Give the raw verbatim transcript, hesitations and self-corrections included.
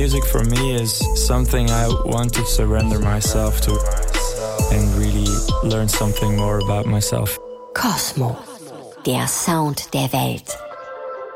music for me is something I want to surrender myself to and really learn something more about myself. Cosmo, der Sound der Welt.